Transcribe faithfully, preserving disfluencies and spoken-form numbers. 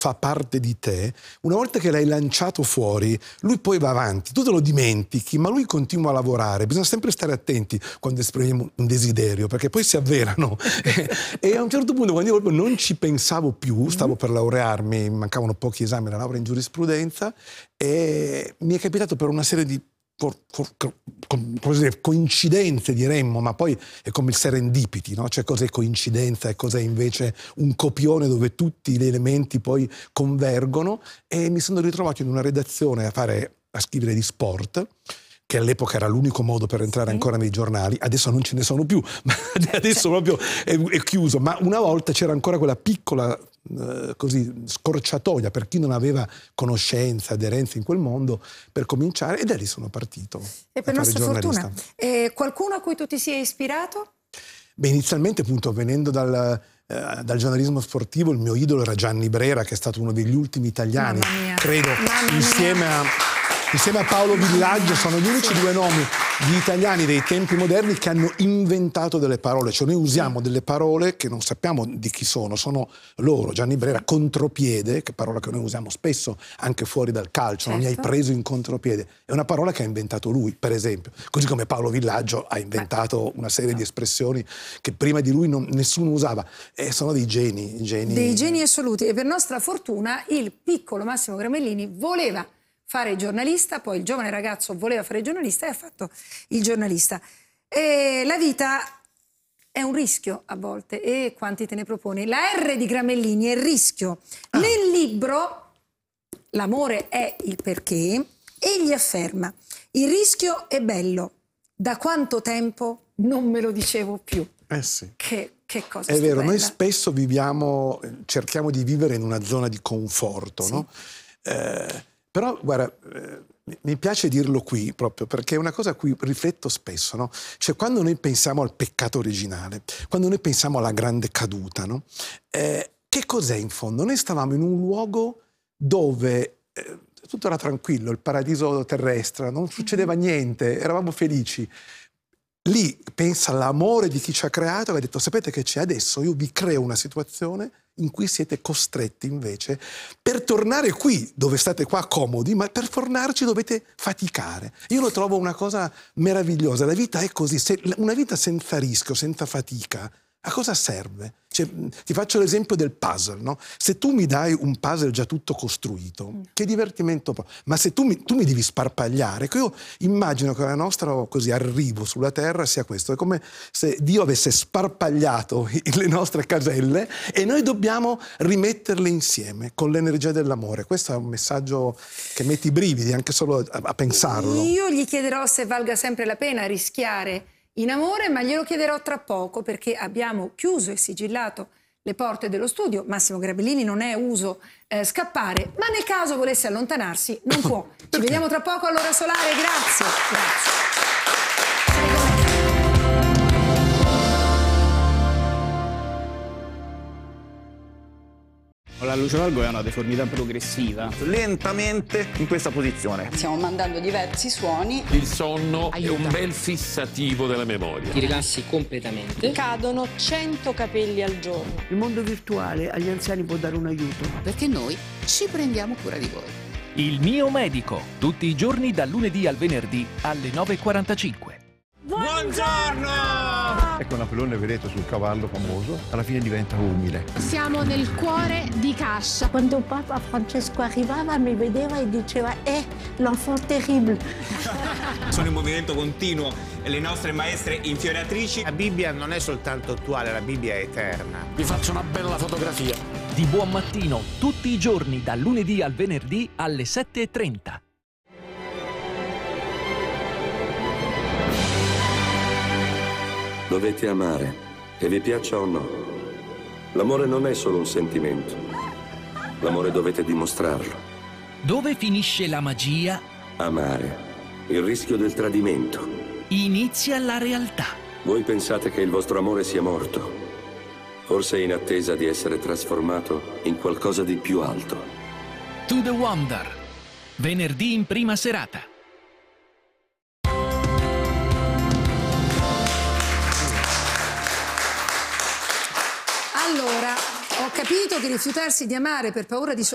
fa parte di te, una volta che l'hai lanciato fuori, lui poi va avanti, tu te lo dimentichi, ma lui continua a lavorare. Bisogna sempre stare attenti quando esprimiamo un desiderio, perché poi si avverano. e, e a un certo punto, quando io proprio non ci pensavo più, stavo per laurearmi, mancavano pochi esami alla laurea in giurisprudenza, e mi è capitato per una serie di For, for, co, coincidenze, diremmo, ma poi è come il serendipity, no? Cioè cos'è coincidenza e cos'è invece un copione dove tutti gli elementi poi convergono, e mi sono ritrovato in una redazione a fare a scrivere di sport, che all'epoca era l'unico modo per entrare sì. ancora nei giornali. Adesso non ce ne sono più, ma adesso proprio è, è chiuso, ma una volta c'era ancora quella piccola eh, così scorciatoia per chi non aveva conoscenza, aderenza in quel mondo, per cominciare, e da lì sono partito. E per nostra fortuna, eh, qualcuno a cui tu ti sia ispirato? Beh, inizialmente appunto venendo dal, eh, dal giornalismo sportivo, il mio idolo era Gianni Brera, che è stato uno degli ultimi italiani, credo, Mamma insieme mia. a... Insieme a Paolo Villaggio sono gli unici due nomi di italiani dei tempi moderni che hanno inventato delle parole. Cioè noi usiamo delle parole che non sappiamo di chi sono, sono loro. Gianni Brera, contropiede, che è parola che noi usiamo spesso anche fuori dal calcio, certo. non mi hai preso in contropiede. È una parola che ha inventato lui, per esempio. Così come Paolo Villaggio ha inventato una serie di espressioni che prima di lui non, nessuno usava. E sono dei geni, geni. Dei geni assoluti. E per nostra fortuna il piccolo Massimo Gramellini voleva fare il giornalista, poi il giovane ragazzo voleva fare il giornalista e ha fatto il giornalista. E la vita è un rischio a volte, e quanti te ne proponi? La R di Gramellini è il rischio. Ah. Nel libro L'amore è il perché, egli afferma: il rischio è bello, da quanto tempo non me lo dicevo più. Eh sì. Che, che cosa è stupenda. vero, noi spesso viviamo, cerchiamo di vivere in una zona di conforto, sì. no? Eh, Però, guarda, eh, mi piace dirlo qui proprio perché è una cosa a cui rifletto spesso, no? Cioè, quando noi pensiamo al peccato originale, quando noi pensiamo alla grande caduta, no? Eh, che cos'è in fondo? Noi stavamo in un luogo dove eh, tutto era tranquillo, il paradiso terrestre, non succedeva niente, eravamo felici. Lì pensa all'amore di chi ci ha creato e ha detto: sapete che c'è adesso? Io vi creo una situazione in cui siete costretti invece, per tornare qui, dove state qua comodi, ma per tornarci dovete faticare. Io lo trovo una cosa meravigliosa. La vita è così, se, una vita senza rischio, senza fatica, a cosa serve? Cioè, ti faccio l'esempio del puzzle, no? Se tu mi dai un puzzle già tutto costruito, che divertimento, ma se tu mi, tu mi devi sparpagliare, ecco, io immagino che la nostra così arrivo sulla terra sia questo, è come se Dio avesse sparpagliato le nostre caselle e noi dobbiamo rimetterle insieme con l'energia dell'amore. Questo è un messaggio che mette i brividi anche solo a, a pensarlo. Io gli chiederò se valga sempre la pena rischiare in amore, ma glielo chiederò tra poco, perché abbiamo chiuso e sigillato le porte dello studio. Massimo Gramellini non è uso eh, scappare, ma nel caso volesse allontanarsi non può. Ci vediamo tra poco all'ora solare, grazie. Grazie. La luce valgo è una deformità progressiva. Lentamente in questa posizione. Stiamo mandando diversi suoni. Il sonno Aiuta. è un bel fissativo della memoria. Ti rilassi completamente. Cadono cento capelli al giorno. Il mondo virtuale agli anziani può dare un aiuto. Perché noi ci prendiamo cura di voi. Il mio medico, tutti i giorni dal lunedì al venerdì alle nove e quarantacinque. Buongiorno! Ecco Napoleone, vedete, sul cavallo famoso, alla fine diventa umile. Siamo nel cuore di Cascia. Quando Papa Francesco arrivava mi vedeva e diceva eh, l'enfant terrible. Sono in movimento continuo le nostre maestre infioriatrici. La Bibbia non è soltanto attuale, la Bibbia è eterna. Vi faccio una bella fotografia. Di buon mattino, tutti i giorni dal lunedì al venerdì alle sette e trenta. Dovete amare, che vi piaccia o no. L'amore non è solo un sentimento. L'amore dovete dimostrarlo. Dove finisce la magia? Amare. Il rischio del tradimento. Inizia la realtà. Voi pensate che il vostro amore sia morto. Forse è in attesa di essere trasformato in qualcosa di più alto. To the Wonder. Venerdì in prima serata. Allora, ho capito che rifiutarsi di amare per paura di